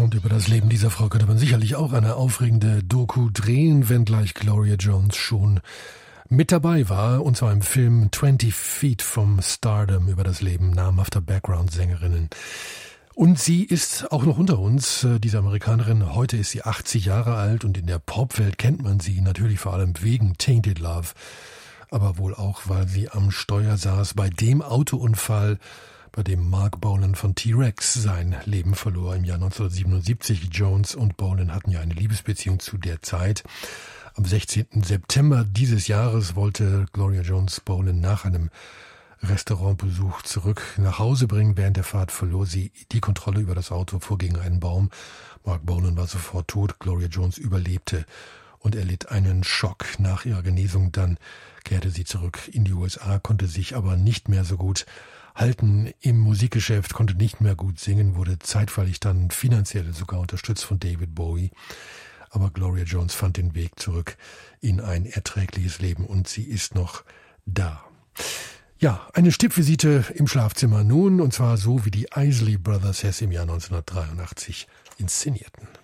Und über das Leben dieser Frau könnte man sicherlich auch eine aufregende Doku drehen, wenngleich Gloria Jones schon mit dabei war, und zwar im Film 20 Feet from Stardom über das Leben namhafter Background-Sängerinnen. Und sie ist auch noch unter uns, diese Amerikanerin. Heute ist sie 80 Jahre alt und in der Popwelt kennt man sie natürlich vor allem wegen Tainted Love, aber wohl auch, weil sie am Steuer saß bei dem Autounfall, bei dem Mark Bolan von T-Rex sein Leben verlor im Jahr 1977. Jones und Bolan hatten ja eine Liebesbeziehung zu der Zeit. Am 16. September dieses Jahres wollte Gloria Jones Bolan nach einem Restaurantbesuch zurück nach Hause bringen. Während der Fahrt verlor sie die Kontrolle über das Auto, fuhr gegen einen Baum. Mark Bolan war sofort tot. Gloria Jones überlebte und erlitt einen Schock. Nach ihrer Genesung dann kehrte sie zurück in die USA, konnte sich aber nicht mehr so gut halten im Musikgeschäft, konnte nicht mehr gut singen, wurde zeitweilig dann finanziell sogar unterstützt von David Bowie. Aber Gloria Jones fand den Weg zurück in ein erträgliches Leben und sie ist noch da. Ja, eine Stippvisite im Schlafzimmer nun, und zwar so, wie die Isley Brothers es im Jahr 1983 inszenierten.